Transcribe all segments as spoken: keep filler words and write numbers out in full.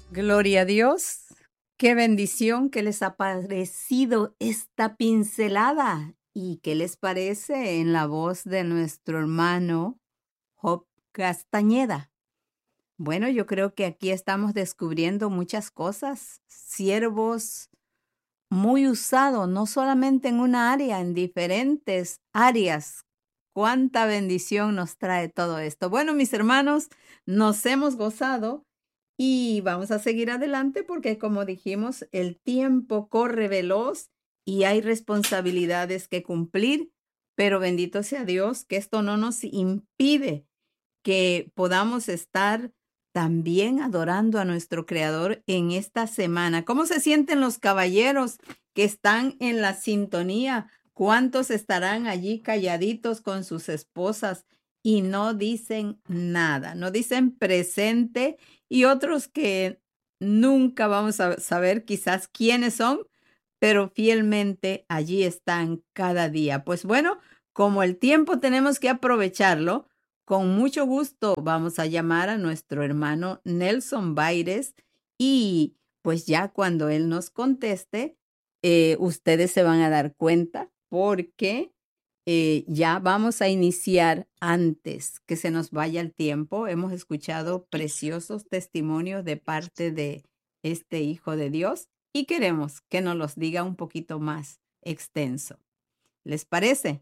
Gloria a Dios. Qué bendición que les ha parecido esta pincelada. ¿Y qué les parece en la voz de nuestro hermano Job Castañeda? Bueno, yo creo que aquí estamos descubriendo muchas cosas. Siervos muy usados, no solamente en una área, en diferentes áreas. Cuánta bendición nos trae todo esto. Bueno, mis hermanos, nos hemos gozado y vamos a seguir adelante porque, como dijimos, el tiempo corre veloz y hay responsabilidades que cumplir, pero bendito sea Dios que esto no nos impide que podamos estar también adorando a nuestro Creador en esta semana. ¿Cómo se sienten los caballeros que están en la sintonía? ¿Cuántos estarán allí calladitos con sus esposas y no dicen nada? No dicen presente, y otros que nunca vamos a saber quizás quiénes son, pero fielmente allí están cada día. Pues bueno, como el tiempo tenemos que aprovecharlo, con mucho gusto vamos a llamar a nuestro hermano Nelson Baires y pues ya cuando él nos conteste, eh, ustedes se van a dar cuenta porque eh, ya vamos a iniciar antes que se nos vaya el tiempo. Hemos escuchado preciosos testimonios de parte de este Hijo de Dios y queremos que nos los diga un poquito más extenso. ¿Les parece?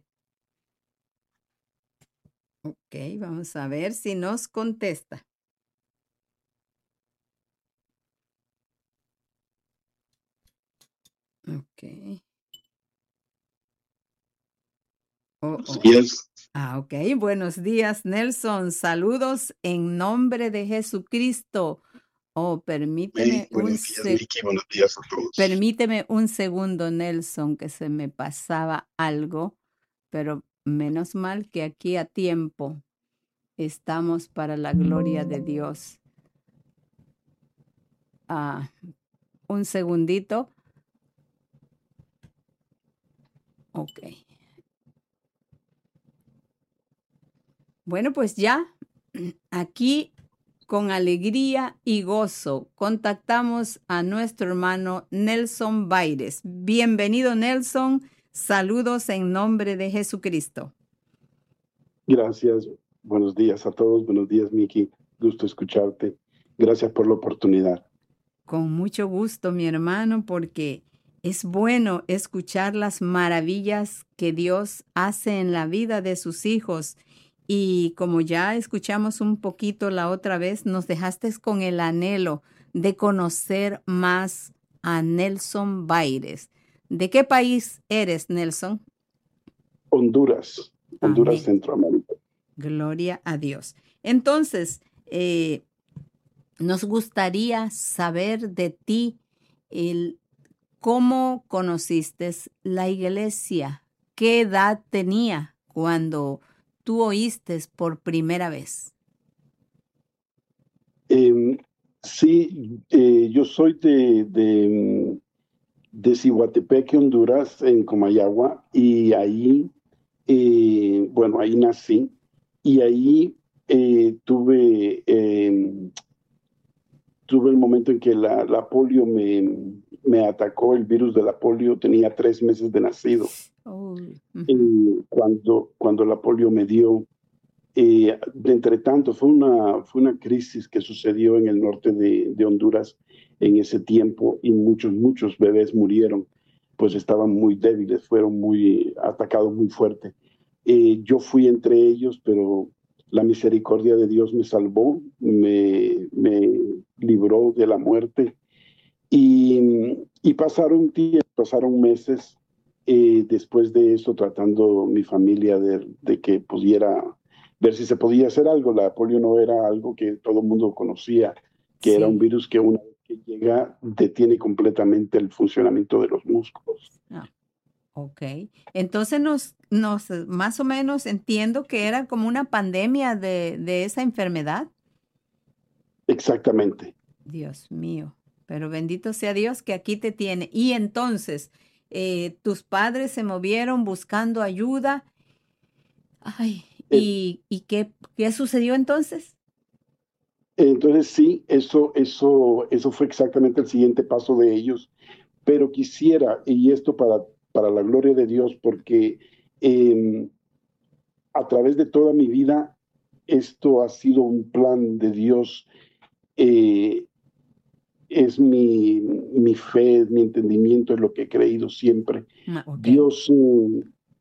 Ok, vamos a ver si nos contesta. Ok. Oh, Buenos oh. días. Ah, ok. Buenos días, Nelson. Saludos en nombre de Jesucristo. Oh, May, permíteme un buenos días, se- Miki. Buenos días a todos. permíteme un segundo, Nelson, que se me pasaba algo, pero menos mal que aquí a tiempo estamos para la gloria de Dios. Ah, un segundito. Ok. Bueno, pues ya aquí con alegría y gozo contactamos a nuestro hermano Nelson Baires. Bienvenido, Nelson. Saludos en nombre de Jesucristo. Gracias. Buenos días a todos. Buenos días, Miki. Gusto escucharte. Gracias por la oportunidad. Con mucho gusto, mi hermano, porque es bueno escuchar las maravillas que Dios hace en la vida de sus hijos. Y como ya escuchamos un poquito la otra vez, nos dejaste con el anhelo de conocer más a Nelson Baires. ¿De qué país eres, Nelson? Honduras, Honduras, Amén. Centroamérica. Gloria a Dios. Entonces, eh, nos gustaría saber de ti el cómo conociste la iglesia, qué edad tenía cuando tú oíste por primera vez. Eh, sí, eh, yo soy de, de, de Cihuatepeque, Honduras, en Comayagua, y ahí, eh, bueno, ahí nací, y ahí eh, tuve... Eh, tuve el momento en que la, la polio me, me atacó, el virus de la polio, tenía tres meses de nacido. Oh, Eh, ujú. cuando, cuando la polio me dio, eh, de entre tanto, fue una, fue una crisis que sucedió en el norte de, de Honduras en ese tiempo y muchos, muchos bebés murieron, pues estaban muy débiles, fueron muy atacados muy fuerte. Eh, yo fui entre ellos, pero la misericordia de Dios me salvó, me, me libró de la muerte y, y pasaron días, pasaron meses eh, después de eso tratando mi familia de, de que pudiera ver si se podía hacer algo. La polio no era algo que todo el mundo conocía, que era un Sí. virus que una vez que llega detiene completamente el funcionamiento de los músculos. Ah, ok. Entonces nos, nos, más o menos entiendo que era como una pandemia de, de esa enfermedad. Exactamente. Dios mío, pero bendito sea Dios que aquí te tiene. Y entonces, eh, tus padres se movieron buscando ayuda. Ay, Eh, ¿y, y qué, qué sucedió entonces? Entonces sí, eso, eso, eso fue exactamente el siguiente paso de ellos. Pero quisiera, y esto para, para la gloria de Dios, porque eh, a través de toda mi vida, esto ha sido un plan de Dios. eh, es mi, mi fe, mi entendimiento, es lo que he creído siempre. Ma- Ok. Dios, eh,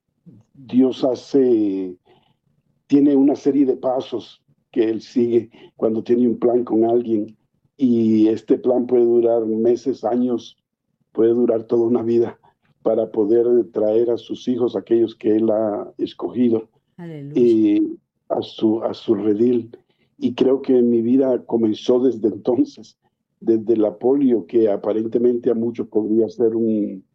Dios hace, tiene una serie de pasos que Él sigue cuando tiene un plan con alguien y este plan puede durar meses, años, puede durar toda una vida para poder traer a sus hijos, aquellos que Él ha escogido, Aleluya. eh, a su, a su redil. Y creo que mi vida comenzó desde entonces, desde la polio, que aparentemente a muchos podría ser un,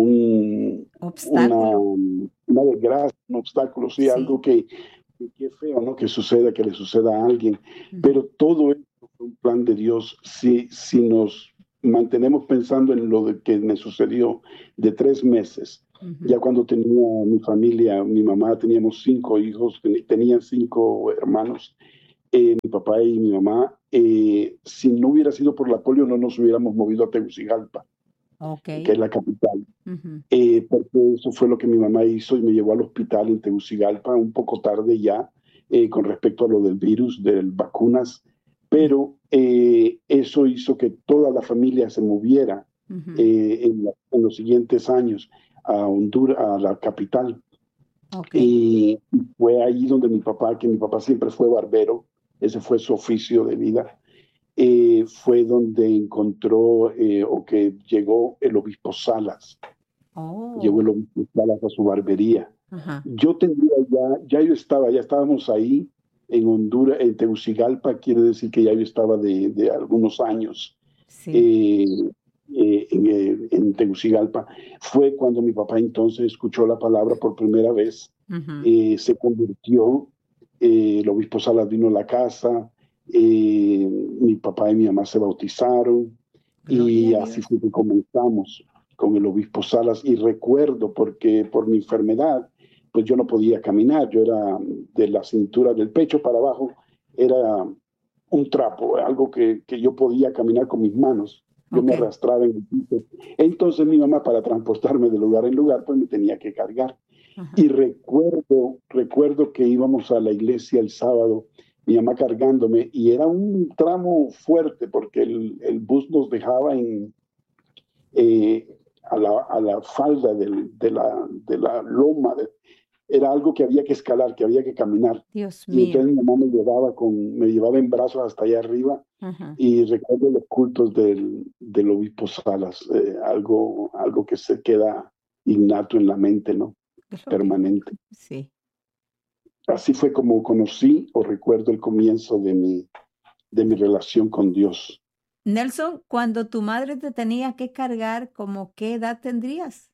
un, una, Obstáculo. una desgracia, un obstáculo, sí, algo Sí. que, que feo, ¿no? Que suceda, que le suceda a alguien. Ujú, Pero todo esto fue un plan de Dios. Si, si nos mantenemos pensando en lo de que me sucedió de tres meses, ujú. ya cuando tenía mi familia, mi mamá, teníamos cinco hijos, ten- tenían cinco hermanos, eh, mi papá y mi mamá. Eh, si no hubiera sido por la polio, no nos hubiéramos movido a Tegucigalpa, Ok. que es la capital. Ujú. Eh, porque eso fue lo que mi mamá hizo y me llevó al hospital en Tegucigalpa un poco tarde ya, eh, con respecto a lo del virus, de las vacunas, Mm, pero eh, eso hizo que toda la familia se moviera ujú. eh, en, la- en los siguientes años a Honduras, a la capital. Ok. Y fue ahí donde mi papá, que mi papá siempre fue barbero, ese fue su oficio de vida, eh, fue donde encontró eh, o que llegó el obispo Salas. Llegó Oh. el obispo Salas a su barbería. Ajá. Yo tendría ya, ya yo estaba, ya estábamos ahí en Honduras, en Tegucigalpa, quiere decir que ya yo estaba de, de algunos años Sí. eh, eh, en, eh, en Tegucigalpa. Fue cuando mi papá entonces escuchó la palabra por primera vez, Ujú. eh, se convirtió, eh, el obispo Salas vino a la casa, eh, mi papá y mi mamá se bautizaron Gloria y a así Dios. fue que comenzamos con el obispo Salas. Y recuerdo porque por mi enfermedad, pues yo no podía caminar, yo era de la cintura del pecho para abajo, era un trapo, algo que, que yo podía caminar con mis manos. Yo Ok. me arrastraba en el piso. Entonces mi mamá, para transportarme de lugar en lugar, pues me tenía que cargar. Y Ajá. recuerdo, recuerdo que íbamos a la iglesia el sábado, mi mamá cargándome, y era un tramo fuerte porque el, el bus nos dejaba en, eh, a, la, a, la, falda del, de, la, de la loma. De, era algo que había que escalar, que había que caminar. Dios Y mío. entonces mi mamá me llevaba, con, me llevaba en brazos hasta allá arriba Ajá. y recuerdo los cultos del, del obispo Salas, eh, algo, algo que se queda innato en la mente, ¿no? Gloria. Permanente. Sí. Así fue como conocí o recuerdo el comienzo de mi, de mi relación con Dios. Nelson, cuando tu madre te tenía que cargar, ¿cómo qué edad tendrías?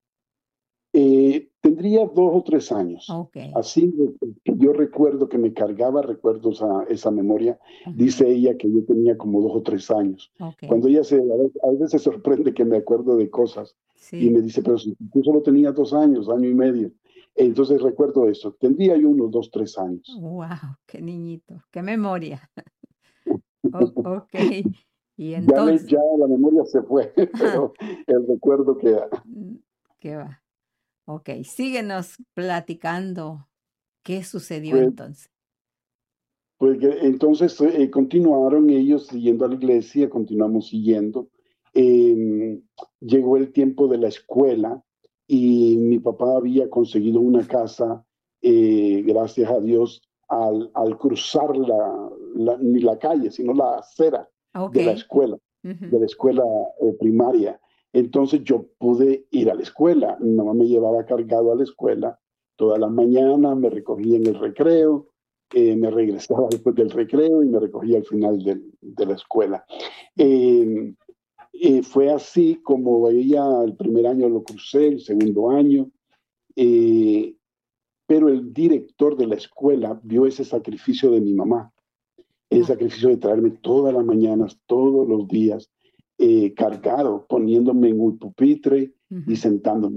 Eh, tendría dos o tres años. Ok. Así que yo recuerdo que me cargaba, recuerdo esa, esa memoria. Ujú. Dice ella que yo tenía como dos o tres años. Ok. Cuando ella se, a veces se sorprende que me acuerdo de cosas y Sí. me dice, pero si tú solo tenías dos años, año y medio. Entonces recuerdo eso. Tendría yo unos dos, tres años. Wow, qué niñito, qué memoria. O- ok. Y Ya, le, entonces, ya la memoria se fue, ajá, pero el recuerdo queda. mm, ¿qué va? Ok, síguenos platicando qué sucedió Pues entonces. Pues que- entonces eh, continuaron ellos siguiendo a la iglesia, continuamos siguiendo. Eh, llegó el tiempo de la escuela y mi papá había conseguido una casa, eh, gracias a Dios, al, al cruzar la, la- ni la calle, sino la acera Ok. de la escuela, Ujú. de la escuela eh, primaria. Entonces yo pude ir a la escuela. Mi mamá me llevaba cargado a la escuela toda la mañana, me recogía en el recreo, eh, me regresaba después del recreo y me recogía al final de, de la escuela. Sí. Eh, eh, fue así como ella el primer año lo crucé, el segundo año, eh, pero el director de la escuela vio ese sacrificio de mi mamá, ese Ah, sacrificio de traerme todas las mañanas, todos los días, eh, cargado, poniéndome en un pupitre y ujú. sentándome ahí.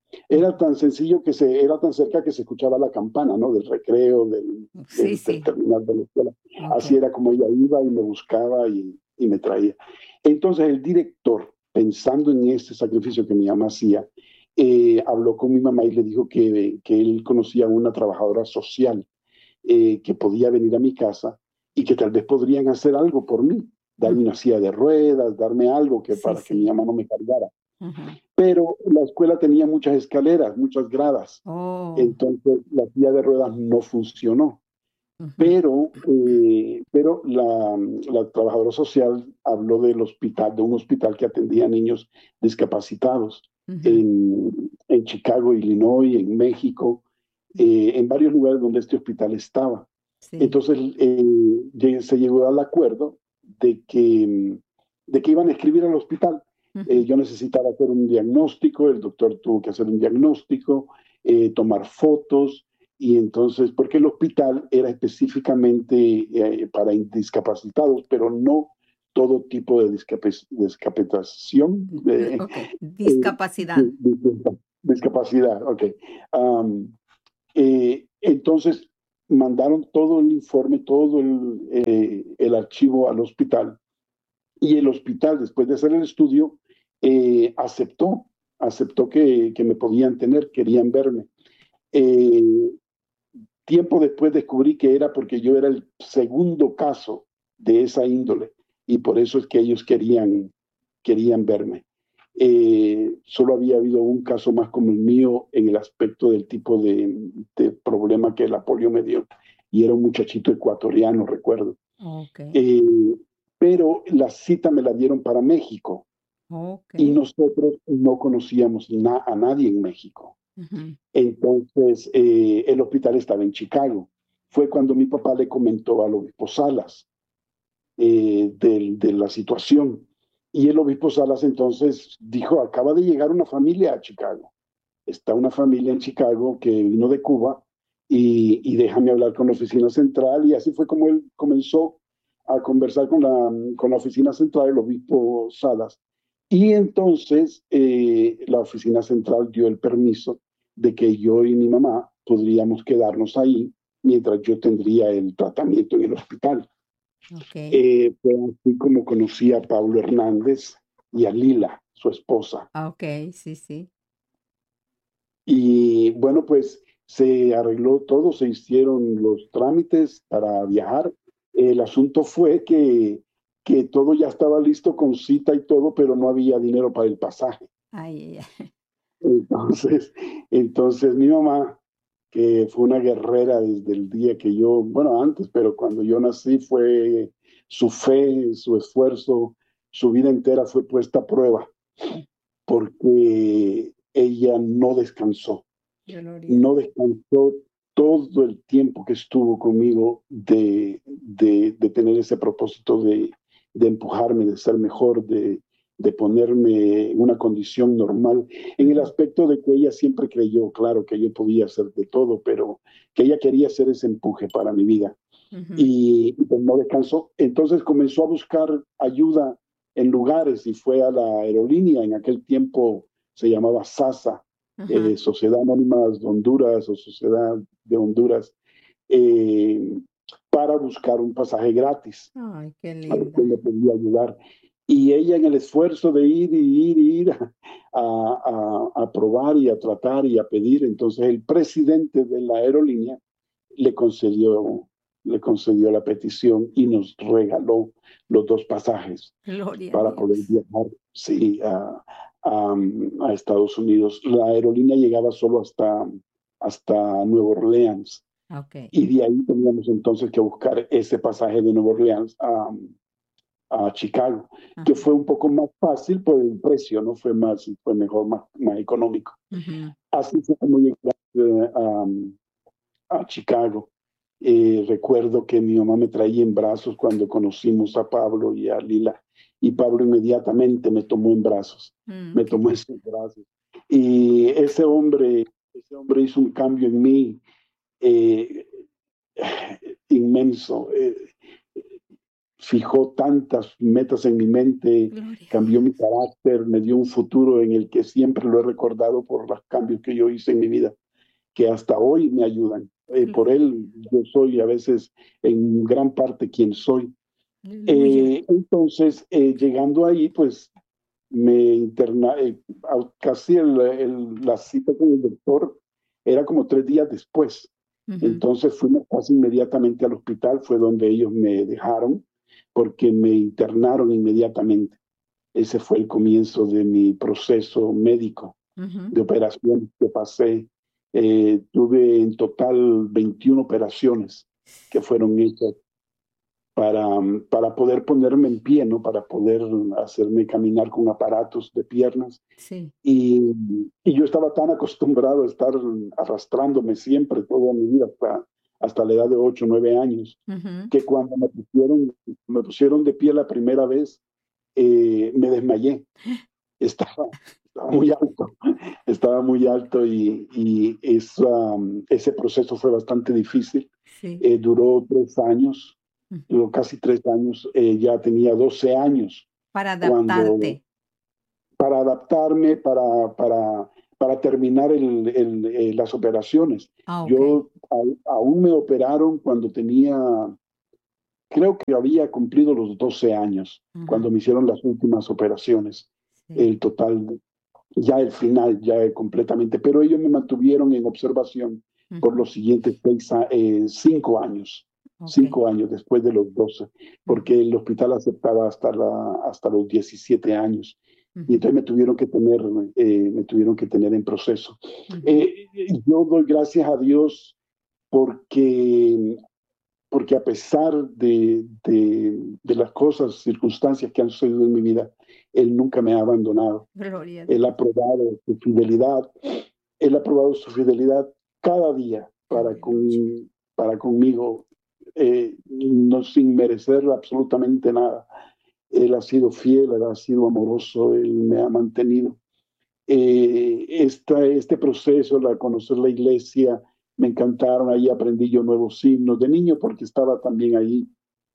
Era tan sencillo que se, era tan cerca que se escuchaba la campana, ¿no? Del recreo, del, Sí, del, del sí. terminal de la escuela. Así Ok. era como ella iba y me buscaba y, y me traía. Entonces el director, pensando en este sacrificio que mi mamá hacía, eh, habló con mi mamá y le dijo que, que él conocía a una trabajadora social eh, que podía venir a mi casa y que tal vez podrían hacer algo por mí, Mm, darme una silla de ruedas, darme algo que sí, para que mi sí. mamá no me cargara. Ujú. Pero la escuela tenía muchas escaleras, muchas gradas, Oh. entonces la silla de ruedas no funcionó. Ujú, Pero, eh, pero la, la trabajadora social habló del hospital, de un hospital que atendía a niños discapacitados ujú. en, en Chicago, Illinois, en México, eh, en varios lugares donde este hospital estaba. Sí. Entonces eh, se llegó al acuerdo de que, de que iban a escribir al hospital. Eh, Ujú. yo necesitaba hacer un diagnóstico, el doctor tuvo que hacer un diagnóstico, eh, tomar fotos, y entonces, porque el hospital era específicamente eh, para discapacitados, pero no todo tipo de discapac- discapacitación, Mm, mm, eh, ok. eh, Discapacidad. de- de- discapacidad, ok. Um, eh, entonces, mandaron todo el informe, todo el, eh, el archivo al hospital, y el hospital, después de hacer el estudio, eh, aceptó, aceptó que, que me podían tener, querían verme. Eh, Tiempo después descubrí que era porque yo era el segundo caso de esa índole y por eso es que ellos querían, querían verme. Eh, solo había habido un caso más como el mío en el aspecto del tipo de, de problema que la polio me dio y era un muchachito ecuatoriano, recuerdo. Ok. Eh, pero la cita me la dieron para México Ok. y nosotros no conocíamos na a nadie en México. Ujú. Entonces, eh, el hospital estaba en Chicago. Fue cuando mi papá le comentó al obispo Salas eh, de, de la situación. Y el obispo Salas entonces dijo, acaba de llegar una familia a Chicago. Está una familia en Chicago que vino de Cuba y, y déjame hablar con la oficina central. Y así fue como él comenzó a conversar con la, con la oficina central, el obispo Salas. Y entonces eh, la oficina central dio el permiso de que yo y mi mamá podríamos quedarnos ahí mientras yo tendría el tratamiento en el hospital. Ok. Eh, fue así como conocí a Pablo Hernández y a Lila, su esposa. Ah, ok. Sí, sí. Y bueno, pues se arregló todo, se hicieron los trámites para viajar. El asunto fue que, que todo ya estaba listo con cita y todo, pero no había dinero para el pasaje. Ay, ay, ay. Entonces, entonces mi mamá, que fue una guerrera desde el día que yo, bueno, antes, pero cuando yo nací fue su fe, su esfuerzo, su vida entera fue puesta a prueba porque ella no descansó, Gloria a no Dios. descansó todo el tiempo que estuvo conmigo de, de, de tener ese propósito de, de, empujarme, de ser mejor, de, de ponerme en una condición normal, en el Ujú, aspecto de que ella siempre creyó, claro, que yo podía hacer de todo, pero que ella quería hacer ese empuje para mi vida. ujú. Y, y pues no descansó. Entonces comenzó a buscar ayuda en lugares y fue a la aerolínea, en aquel tiempo se llamaba SASA, eh, Ajá. Sociedad Anónima de Honduras o Sociedad de Honduras, eh, para buscar un pasaje gratis, Ay, qué a ver quién linda. le podía ayudar. Y ella en el esfuerzo de ir y ir y ir a, a, a probar y a tratar y a pedir, entonces el presidente de la aerolínea le concedió, le concedió la petición y nos regaló los dos pasajes Gloria a para poder Dios. viajar, sí, a, a, a Estados Unidos. La aerolínea llegaba solo hasta, hasta Nueva Orleans Ok. y de ahí teníamos entonces que buscar ese pasaje de Nueva Orleans a, a Chicago, que Ajá. fue un poco más fácil por el precio, ¿no? Fue más, fue mejor, más, más económico. Ujú. Así fue como llegué eh, a, a Chicago. Eh, recuerdo que mi mamá me traía en brazos cuando conocimos a Pablo y a Lila, y Pablo inmediatamente me tomó en brazos, Mm, me qué tomó en lindo. sus brazos. Y ese hombre, ese hombre hizo un cambio en mí eh, inmenso. Eh, fijó tantas metas en mi mente, Gloria. cambió mi carácter, me dio un futuro en el que siempre lo he recordado por los cambios que yo hice en mi vida, que hasta hoy me ayudan. Eh, por él yo soy a veces en gran parte quien soy. Aleluya. Eh, entonces, eh, llegando ahí, pues me interna, eh, casi el, el, la cita con el doctor era como tres días después. Uh-huh. Entonces fuimos casi inmediatamente al hospital, fue donde ellos me dejaron, porque me internaron inmediatamente. Ese fue el comienzo de mi proceso médico, uh-huh, de operaciones que pasé. Eh, tuve en total veintiuna operaciones que fueron hechas para, para poder ponerme en pie, ¿no? Para poder hacerme caminar con aparatos de piernas. Sí. Y, y yo estaba tan acostumbrado a estar arrastrándome siempre, toda mi vida, hasta, hasta la edad de ocho o nueve años, uh-huh, que cuando me pusieron, me pusieron de pie la primera vez, eh, me desmayé. Estaba, estaba muy alto, estaba muy alto y, y esa, ese proceso fue bastante difícil. Sí. Eh, duró tres años. Duró casi tres años, eh, ya tenía doce años. Para adaptarte. Cuando, para adaptarme, para, para, para terminar el, el, eh, las operaciones. Ah, okay. Yo a, aún me operaron cuando tenía, creo que había cumplido los doce años, uh-huh, cuando me hicieron las últimas operaciones. Sí. El total, ya el final, ya completamente. Pero ellos me mantuvieron en observación, uh-huh, por los siguientes seis, eh, cinco años. Okay. Cinco años después de los doce, porque el hospital aceptaba hasta, la, hasta los diecisiete años. Uh-huh. Y entonces me tuvieron que tener, eh, me tuvieron que tener en proceso. Uh-huh. Eh, yo doy gracias a Dios porque, porque a pesar de, de, de las cosas, circunstancias que han sucedido en mi vida, Él nunca me ha abandonado. Gloria a Dios. Él ha probado su fidelidad, Él ha probado su fidelidad cada día para, con, para conmigo. Eh, no sin merecer absolutamente nada. Él ha sido fiel, él ha sido amoroso, él me ha mantenido. Eh, esta, este proceso, la conocer la iglesia, me encantaron, ahí aprendí yo nuevos himnos de niño porque estaba también ahí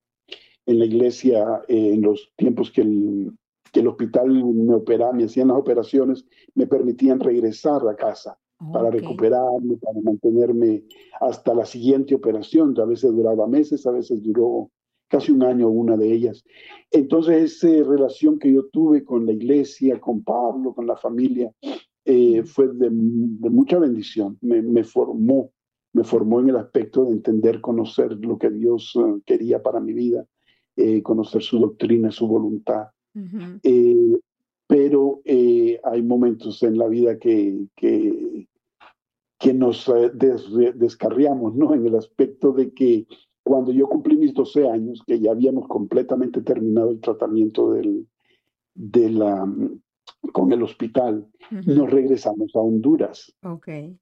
en la iglesia eh, en los tiempos que el, que el hospital me operaba, me hacían las operaciones, me permitían regresar a casa. Okay. Para recuperarme, para mantenerme hasta la siguiente operación. A veces duraba meses, a veces duró casi un año una de ellas. Entonces, esa relación que yo tuve con la iglesia, con Pablo, con la familia, eh, fue de, de mucha bendición. Me, me formó, me formó en el aspecto de entender, conocer lo que Dios uh, quería para mi vida, eh, conocer su doctrina, su voluntad. Uh-huh. Eh, pero eh, hay momentos en la vida que, que que nos des, descarriamos, ¿no? En el aspecto de que cuando yo cumplí mis doce años, que ya habíamos completamente terminado el tratamiento del, de la, con el hospital, uh-huh, nos regresamos a Honduras. Okay.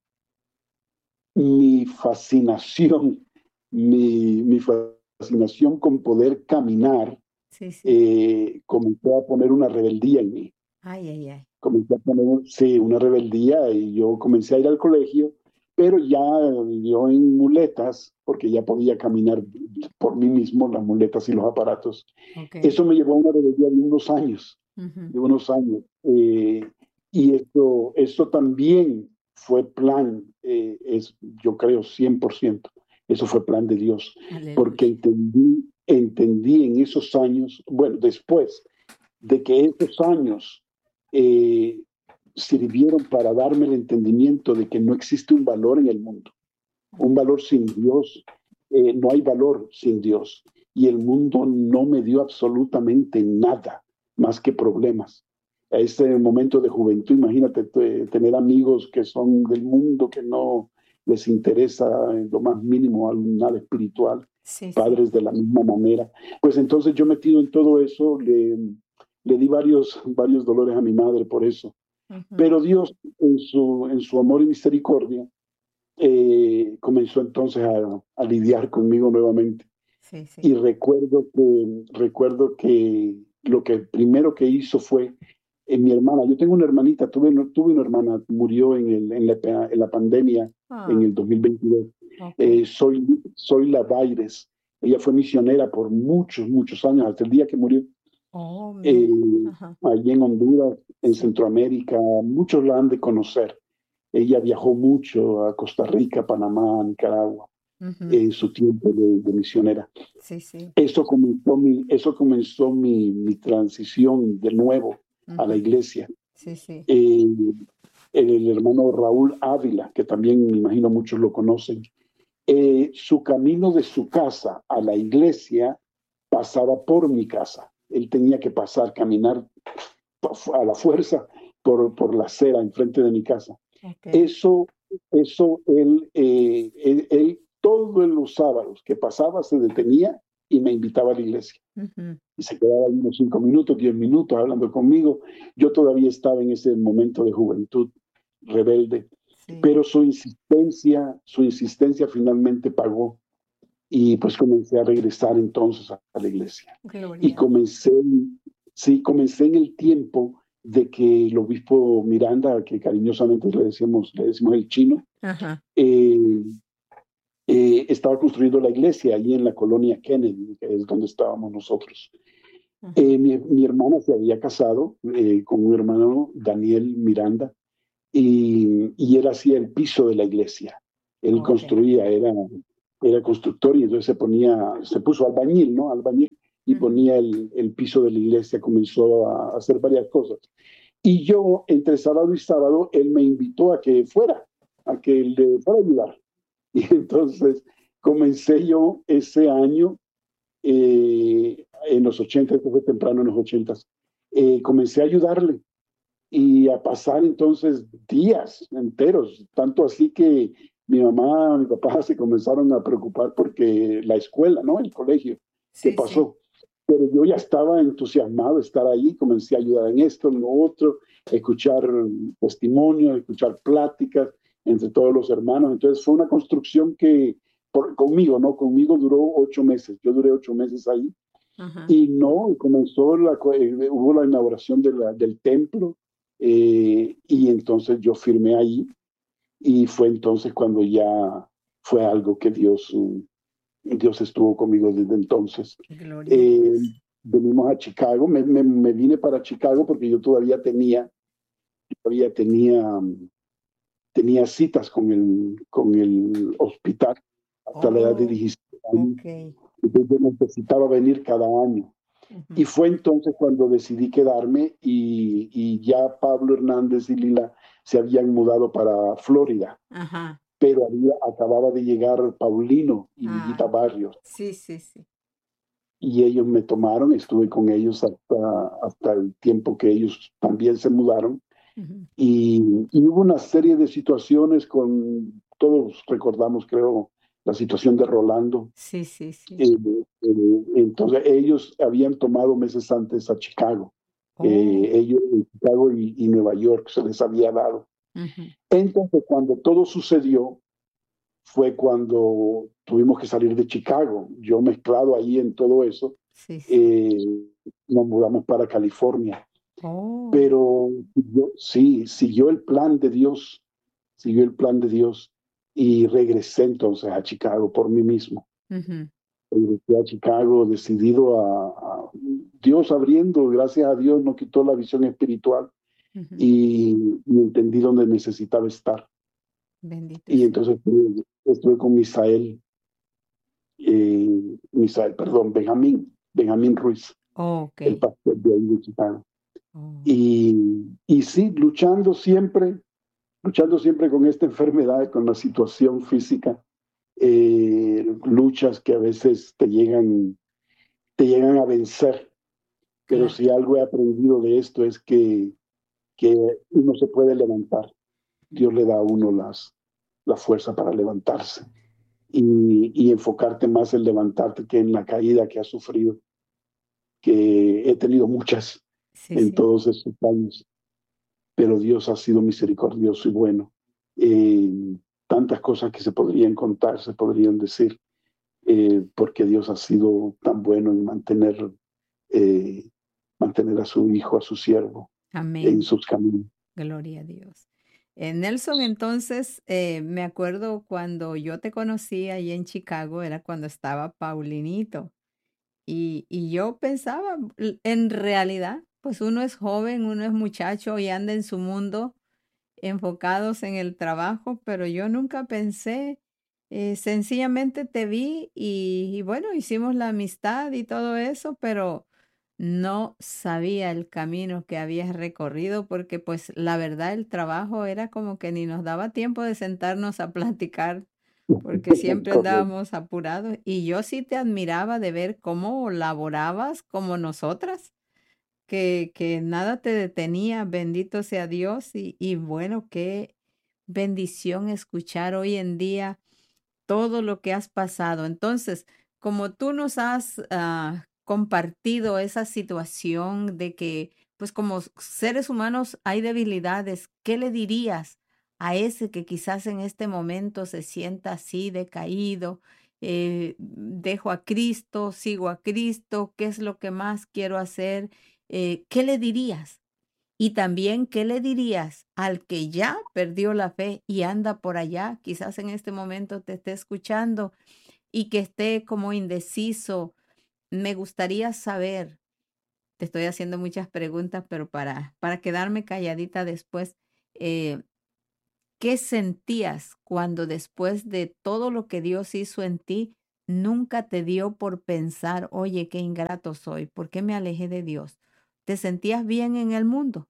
Mi fascinación, mi, mi fascinación con poder caminar, sí, sí. Eh, comenzó a poner una rebeldía en mí. Ay, ay, ay. Comencé a poner, sí, una rebeldía y yo comencé a ir al colegio, pero ya yo en muletas, porque ya podía caminar por mí mismo, las muletas y los aparatos. Okay. Eso me llevó a una rebeldía de unos años, uh-huh, de unos años. Eh, y eso, eso también fue plan, eh, es, yo creo, cien por ciento. Eso fue plan de Dios. Aleluya. Porque entendí, entendí en esos años, bueno, después de que esos años Eh, sirvieron para darme el entendimiento de que no existe un valor en el mundo, un valor sin Dios, eh, no hay valor sin Dios, y el mundo no me dio absolutamente nada más que problemas. A ese momento de juventud, imagínate te, tener amigos que son del mundo, que no les interesa en lo más mínimo nada espiritual, sí, padres sí. De la misma manera. Pues entonces yo metido en todo eso, le Le di varios, varios dolores a mi madre por eso. Uh-huh. Pero Dios, en su, en su amor y misericordia, eh, comenzó entonces a, a lidiar conmigo nuevamente. Sí, sí. Y recuerdo que, recuerdo que lo que primero que hizo fue eh, mi hermana. Yo tengo una hermanita, tuve, tuve una hermana, murió en, el, en, la, en la pandemia, ah. en el dos mil veintidós. Okay. Eh, soy, soy la Baires. Ella fue misionera por muchos, muchos años, hasta el día que murió. Oh, mira. Eh, Ajá. allí en Honduras, en Sí. Centroamérica, muchos la han de conocer. Ella viajó mucho a Costa Rica, Panamá, Nicaragua, Ujú. en su tiempo de, de misionera. Sí, sí. Eso comenzó mi, eso comenzó mi, mi transición de nuevo a la Ujú. iglesia. Sí, sí. Eh, el hermano Raúl Ávila, que también me imagino muchos lo conocen, eh, su camino de su casa a la iglesia pasaba por mi casa. Él tenía que pasar, caminar a la fuerza por, por la acera enfrente de mi casa. Okay. Eso, eso él, eh, él, él, todos los sábados que pasaba se detenía y me invitaba a la iglesia. Ujú. Y se quedaba ahí unos cinco minutos, diez minutos hablando conmigo. Yo todavía estaba en ese momento de juventud rebelde, Sí. pero su insistencia, su insistencia finalmente pagó y pues comencé a regresar entonces a la iglesia. Y Gloria. comencé, sí, comencé en el tiempo de que el obispo Miranda, que cariñosamente le decimos, le decimos el chino, Ajá. eh, eh, estaba construyendo la iglesia allí en la colonia Kennedy, que es donde estábamos nosotros. Ajá. Eh, mi, mi, hermana se había casado eh, con un hermano, Daniel Miranda, y, y él hacía el piso de la iglesia. Él Okay. construía, era, era constructor y entonces se ponía, se puso albañil, ¿no? Albañil y Ujú. ponía el, el piso de la iglesia, comenzó a hacer varias cosas. Y yo, entre sábado y sábado, él me invitó a que fuera, a que le fuera a ayudar. Y entonces comencé yo ese año, eh, en los ochenta, esto fue temprano en los ochentas, eh, comencé a ayudarle y a pasar entonces días enteros, tanto así que mi mamá, mi papá se comenzaron a preocupar porque la escuela, ¿no? El colegio, ¿qué Sí, sí. pasó? Pero yo ya estaba entusiasmado de estar ahí, comencé a ayudar en esto, en lo otro, escuchar testimonios, escuchar pláticas entre todos los hermanos. Entonces fue una construcción que, por, conmigo, ¿no? Conmigo duró ocho meses. Yo duré ocho meses ahí. Ajá. Y no, comenzó, la, eh, hubo la inauguración de la, del templo, eh, y entonces yo firmé ahí y fue entonces cuando ya fue algo que Dios, um, Dios estuvo conmigo desde entonces. Gloria a Eh, Dios. venimos a Chicago, me, me, me, vine para Chicago porque yo todavía tenía, todavía tenía, um, tenía citas con el, con el hospital hasta la edad de Oh, diecisiete años. okay. Entonces yo necesitaba venir cada año. Ujú. Y fue entonces cuando decidí quedarme y, y ya Pablo Hernández y Lila se habían mudado para Florida, Ajá. pero había, acababa de llegar Paulino y Ah, Lillita okay. Barrios Sí, sí, sí. y ellos me tomaron, estuve con ellos hasta, hasta el tiempo que ellos también se mudaron Ujú. y, y hubo una serie de situaciones con, todos recordamos creo, la situación de Rolando. Sí, sí, sí. Eh, eh, entonces ellos habían tomado meses antes a Chicago. Eh, Oh. ellos en Chicago y, y Nueva York se les había dado. Ujú. Entonces cuando todo sucedió fue cuando tuvimos que salir de Chicago. Yo mezclado ahí en todo eso, Sí, sí. eh, nos mudamos para California. Oh. Pero yo, sí, siguió el plan de Dios, siguió el plan de Dios y regresé entonces a Chicago por mí mismo. Ujú. Regresé a Chicago decidido a, a, Dios abriendo, gracias a Dios no quitó la visión espiritual Ujú. y, y entendí dónde necesitaba estar. Bendito Y sea. entonces estuve, estuve con Misael, eh, Misael, perdón, Benjamín, Benjamín Ruiz, Oh, el okay. pastor de ahí de Chicago. Oh. Y, y sí, luchando siempre, luchando siempre con esta enfermedad, con la situación física, eh, luchas que a veces te llegan, te llegan a vencer. Pero Claro. si algo he aprendido de esto es que, que uno se puede levantar. Dios le da a uno las, la fuerza para levantarse y, y enfocarte más en levantarte que en la caída que has sufrido, que he tenido muchas Sí, en sí. todos estos años, pero Dios ha sido misericordioso y bueno. Eh, tantas cosas que se podrían contar, se podrían decir, eh, porque Dios ha sido tan bueno en mantener, eh, mantener a su hijo, a su siervo, en Amén. sus caminos. Gloria a Dios. Eh, Nelson, entonces, eh, me acuerdo cuando yo te conocí ahí en Chicago, era cuando estaba Paulinito. Y, y yo pensaba, l- en realidad, pues uno es joven, uno es muchacho y anda en su mundo enfocados en el trabajo, pero yo nunca pensé, eh, sencillamente te vi y, y bueno, hicimos la amistad y todo eso, pero no sabía el camino que habías recorrido porque pues la verdad el trabajo era como que ni nos daba tiempo de sentarnos a platicar porque siempre Correcto. andábamos apurados y yo sí te admiraba de ver cómo laborabas como nosotras que, que nada te detenía, bendito sea Dios, y, y bueno, qué bendición escuchar hoy en día todo lo que has pasado. Entonces, como tú nos has ah, compartido esa situación de que, pues como seres humanos hay debilidades, ¿qué le dirías a ese que quizás en este momento se sienta así decaído? Eh, dejo a Cristo, sigo a Cristo, ¿qué es lo que más quiero hacer? Eh, ¿qué le dirías? Y también, ¿qué le dirías al que ya perdió la fe y anda por allá? Quizás en este momento te esté escuchando y que esté como indeciso. Me gustaría saber, te estoy haciendo muchas preguntas, pero para, para quedarme calladita después, eh, ¿qué sentías cuando después de todo lo que Dios hizo en ti, nunca te dio por pensar, oye, qué ingrato soy, ¿por qué me alejé de Dios? ¿Te sentías bien en el mundo?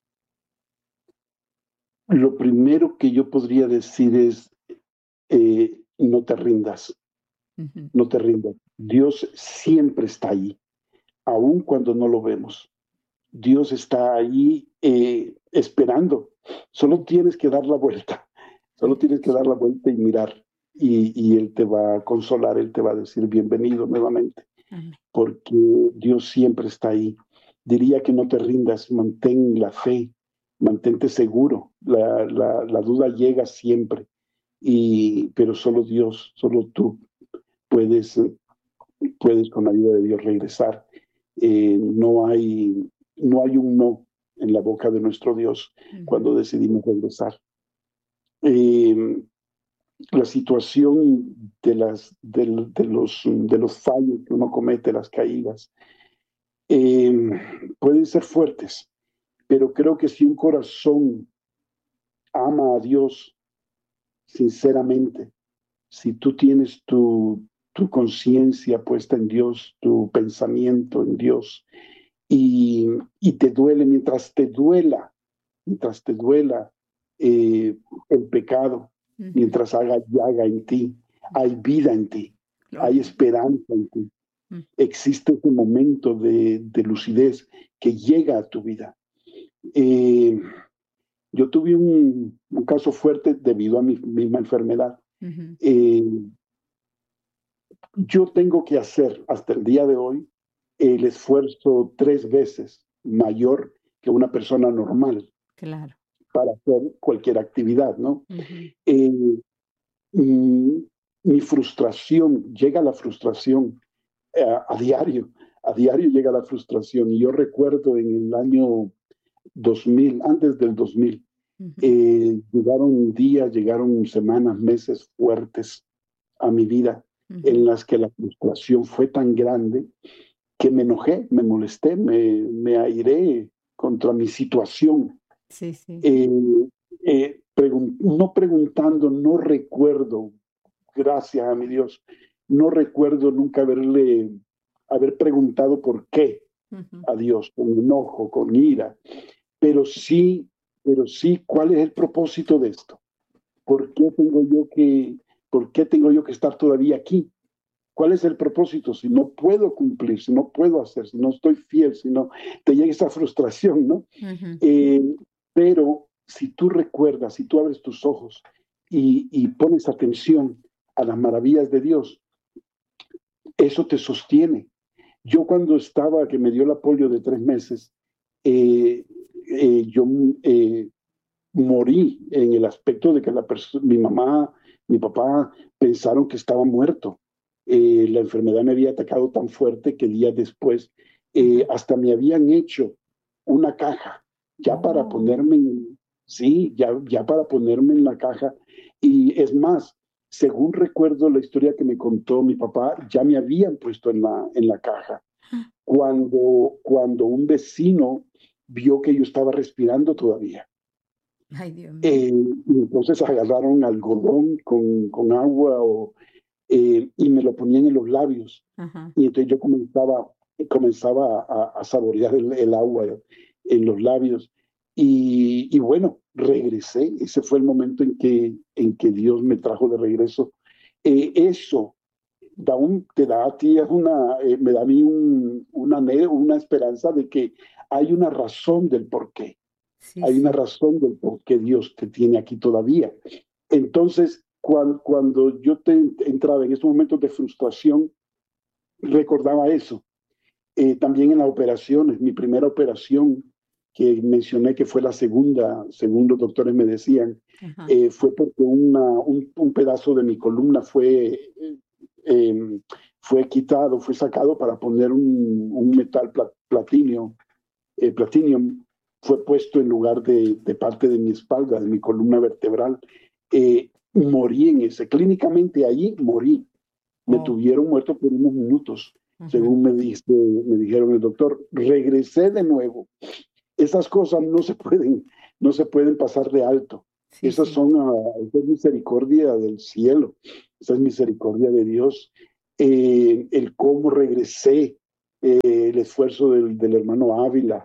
Lo primero que yo podría decir es, eh, no te rindas, Ujú. no te rindas. Dios siempre está ahí, aun cuando no lo vemos. Dios está ahí eh, esperando. Solo tienes que dar la vuelta, solo tienes que dar la vuelta y mirar. Y, y Él te va a consolar, Él te va a decir bienvenido nuevamente, Amén. porque Dios siempre está ahí. Diría que no te rindas, mantén la fe, mantente seguro. La, la, la duda llega siempre, y, pero solo Dios, solo tú puedes, puedes con la ayuda de Dios regresar. Eh, no hay, no hay un no en la boca de nuestro Dios Ujú. cuando decidimos regresar. Eh, la situación de, las, de, de, los, de los fallos que uno comete, las caídas, eh, pueden ser fuertes, pero creo que si un corazón ama a Dios sinceramente, si tú tienes tu, tu conciencia puesta en Dios, tu pensamiento en Dios, y, y te duele, mientras te duela, mientras te duela eh, el pecado, Ujú. mientras haga llaga en ti, hay vida en ti, hay Gloria a Dios. esperanza en ti, Mm. existe ese momento de, de lucidez que llega a tu vida. Eh, yo tuve un, un, caso fuerte debido a mi misma enfermedad. Ujú. Eh, yo tengo que hacer hasta el día de hoy el esfuerzo tres veces mayor que una persona normal Claro. para hacer cualquier actividad, ¿no? Ujú. Eh, mm, mi frustración, llega la frustración eh, a diario, a diario llega la frustración. Y yo recuerdo en el año dos mil, antes del dos mil, Ujú. eh, llegaron días, llegaron semanas, meses fuertes a mi vida Ujú. en las que la frustración fue tan grande que me enojé, me molesté, me, me airé contra mi situación. Sí, sí. Eh, eh, pregun- no preguntando, no recuerdo, gracias a mi Dios, no recuerdo nunca haberle, haber preguntado por qué Ujú. a Dios, con enojo, con ira, pero sí, pero sí, ¿cuál es el propósito de esto? ¿Por qué tengo yo que, por qué tengo yo que estar todavía aquí? ¿Cuál es el propósito? Si no puedo cumplir, si no puedo hacer, si no estoy fiel, si no te llega esa frustración, ¿no? Ujú. Eh, pero si tú recuerdas, si tú abres tus ojos y, y pones atención a las maravillas de Dios, eso te sostiene. Yo cuando estaba, que me dio la polio de tres meses, eh, eh, yo eh, morí en el aspecto de que la mi mamá, mi papá pensaron que estaba muerto. Eh, la enfermedad me había atacado tan fuerte que días después eh, Ajá. hasta me habían hecho una caja ya para Oh. ponerme, en- sí, ya, ya para ponerme en la caja. Y es más, según recuerdo la historia que me contó mi papá, ya me habían puesto en la, en la caja. Cuando, cuando un vecino vio que yo estaba respirando todavía. Ay, Dios mío. Eh, y entonces agarraron algodón con, con agua o, eh, y me lo ponían en los labios. Ajá. Y entonces yo comenzaba, comenzaba a, a saborear el, el agua en los labios. Y, y bueno, regresé. Ese fue el momento en que, en que Dios me trajo de regreso. Eh, eso da un, te da a ti una, eh, me da a mí un, una, una esperanza de que hay una razón del por qué. Sí, Hay una sí. razón del por qué Dios te tiene aquí todavía. Entonces, cuando, cuando yo te entraba en estos momentos de frustración, recordaba eso. Eh, también en las operaciones, mi primera operación, que mencioné que fue la segunda, según los doctores me decían, Ajá. eh, fue porque una, un, un, pedazo de mi columna fue, eh, fue quitado, fue sacado para poner un, un metal plat, platinio, eh, platinium, fue puesto en lugar de, de, parte de mi espalda, de mi columna vertebral. Eh, morí en ese, clínicamente allí morí. Me Oh. tuvieron muerto por unos minutos, Uh-huh. según me, dice, me dijeron el doctor. Regresé de nuevo. Esas cosas no se pueden, no se pueden pasar de alto. Sí, Esas sí. son, uh, esa es misericordia del cielo, esa es misericordia de Dios. Eh, el cómo regresé, eh, el esfuerzo del, del hermano Ávila,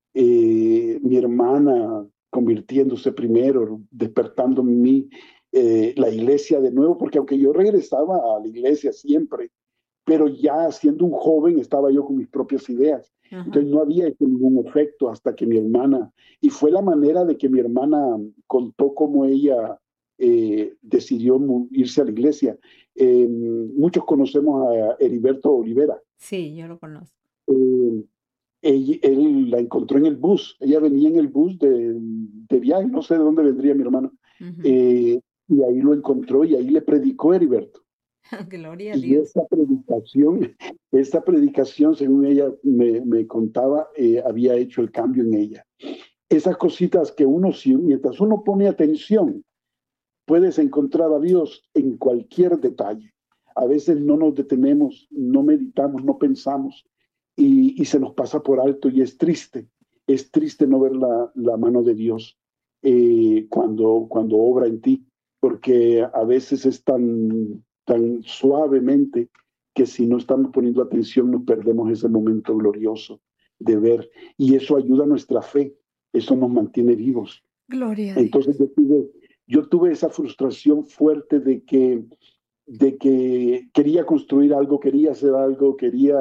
eh, mi hermana convirtiéndose primero, despertando en mí eh, la iglesia de nuevo, porque aunque yo regresaba a la iglesia siempre, pero ya siendo un joven estaba yo con mis propias ideas. Ajá. Entonces no había hecho ningún efecto hasta que mi hermana, y fue la manera de que mi hermana contó cómo ella eh, decidió irse a la iglesia. Eh, muchos conocemos a Heriberto Olivera. Sí, yo lo conozco. Eh, él, él la encontró en el bus, ella venía en el bus de, de viaje, no sé de dónde vendría mi hermano, Uh-huh. eh, y ahí lo encontró y ahí le predicó Heriberto. Gloria a Y Dios. esta predicación, esta predicación, según ella me, me contaba, eh, había hecho el cambio en ella. Esas cositas que uno, si, mientras uno pone atención, puedes encontrar a Dios en cualquier detalle. A veces no nos detenemos, no meditamos, no pensamos y, y se nos pasa por alto y es triste. Es triste no ver la, la mano de Dios eh, cuando, cuando obra en ti, porque a veces es tan, tan suavemente que si no estamos poniendo atención nos perdemos ese momento glorioso de ver. Y eso ayuda a nuestra fe, eso nos mantiene vivos. Gloria a Entonces Dios. yo tuve, yo tuve esa frustración fuerte de que, de que quería construir algo, quería hacer algo, quería,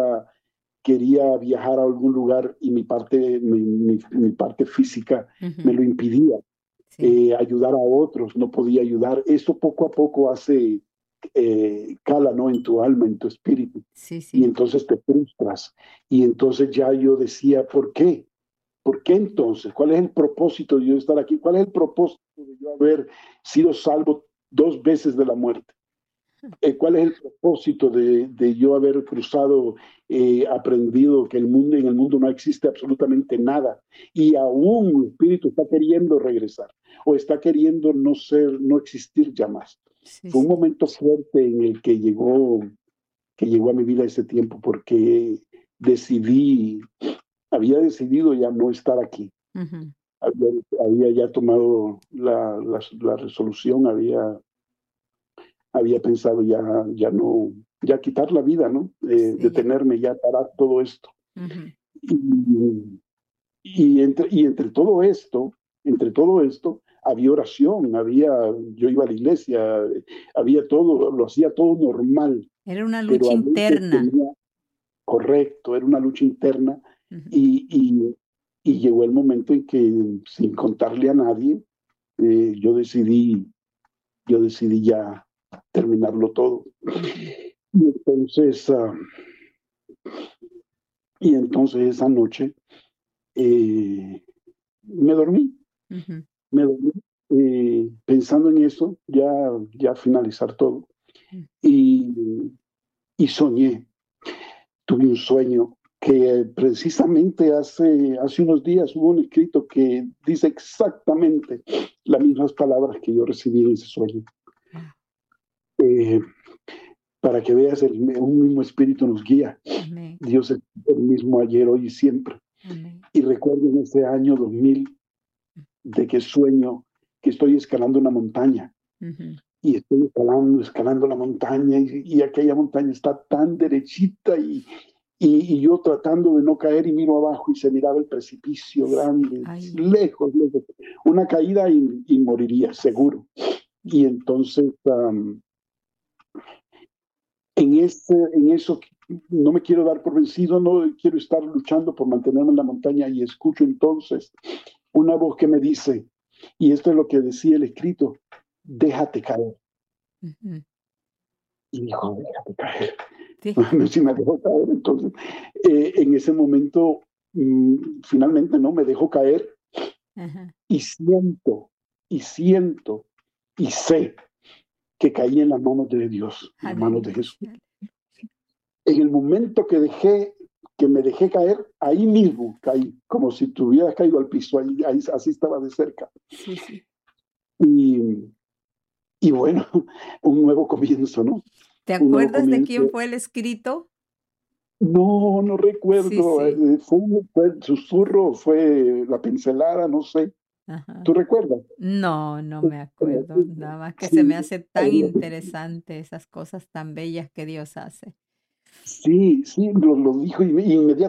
quería viajar a algún lugar y mi parte, mi, mi, mi parte física Uh-huh. me lo impedía. Sí. Eh, ayudar a otros, no podía ayudar. Eso poco a poco hace, eh, cala, ¿no? En tu alma, en tu espíritu. Sí, Y sí. entonces te frustras. Y entonces ya yo decía, ¿por qué? ¿Por qué entonces? ¿Cuál es el propósito de yo estar aquí? ¿Cuál es el propósito de yo haber sido salvo dos veces de la muerte? Eh, ¿Cuál es el propósito de, de yo haber cruzado, eh, aprendido que el mundo, en el mundo no existe absolutamente nada y aún el espíritu está queriendo regresar o está queriendo no ser, no existir ya más? Sí, Fue un sí. momento fuerte en el que llegó, que llegó a mi vida ese tiempo porque decidí, había decidido ya no estar aquí. Uh-huh. Había, había ya tomado la, la, la resolución, había había pensado ya, ya no, ya quitar la vida, ¿no? Eh, Sí, ya. detenerme, ya parar todo esto. Uh-huh. Y, y, entre, y entre todo esto, entre todo esto, había oración, había, yo iba a la iglesia, había todo, lo hacía todo normal, Era una pero lucha a veces interna. tenía, correcto, era una lucha interna Uh-huh. y, y, y llegó el momento en que, sin contarle a nadie, eh, yo decidí, yo decidí ya terminarlo todo. Uh-huh. Y entonces, uh, y entonces esa noche eh, me dormí, Uh-huh. me dormí eh, pensando en eso, ya, ya finalizar todo. Y, y soñé, tuve un sueño que precisamente hace, hace unos días hubo un escrito que dice exactamente las mismas palabras que yo recibí en ese sueño. Eh, para que veas, el, un mismo espíritu nos guía. Amén. Dios es el mismo ayer, hoy y siempre. Amén. Y recuerdo en ese año dos mil de que sueño que estoy escalando una montaña. Ujú. Y estoy escalando, escalando la montaña y, y aquella montaña está tan derechita y, y, y yo tratando de no caer y miro abajo y se miraba el precipicio grande, Ay. lejos, lejos. Una caída y, y moriría, seguro. Y entonces, um, en, ese, en eso no me quiero dar por vencido, no quiero estar luchando por mantenerme en la montaña y escucho entonces una voz que me dice, y esto es lo que decía el escrito, déjate caer. Ujú. Y dijo, déjate caer. Sí. Si me dejó caer, entonces, eh, en ese momento, mmm, finalmente, ¿no? Me dejó caer. Ajá. Y siento, y siento, y sé que caí en las manos de Dios, en las manos de Jesús. En el momento que dejé, que me dejé caer, ahí mismo caí, como si tuviera caído al piso, ahí, ahí así estaba de cerca. Sí, sí. Y, y bueno, un nuevo comienzo, ¿no? ¿Te Un nuevo acuerdas de comienzo. quién fue el escrito? No, no recuerdo. Sí, sí. Eh, Fue, fue el susurro, fue la pincelada, no sé. Ajá. ¿Tú recuerdas? No, no me acuerdo. Nada más que se Sí, me hace tan interesante esas cosas tan bellas que Dios hace. sí, sí, lo, lo dijo y inmediatamente.